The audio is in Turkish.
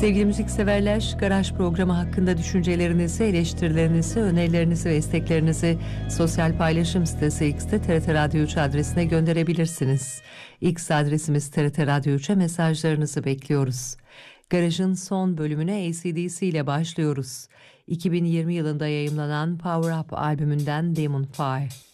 Sevgili müzikseverler, Garaj programı hakkında düşüncelerinizi, eleştirilerinizi, önerilerinizi ve isteklerinizi sosyal paylaşım sitesi X'te TRT Radyo 3 adresine gönderebilirsiniz. X adresimiz TRT Radyo 3'e mesajlarınızı bekliyoruz. Garaj'ın son bölümüne AC/DC ile başlıyoruz. 2020 yılında yayımlanan Power Up albümünden Demon Fire.